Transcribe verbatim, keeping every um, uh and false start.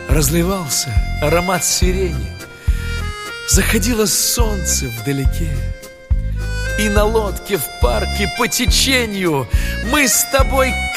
разливался аромат сирени, заходило солнце вдалеке, и на лодке в парке по течению мы с тобой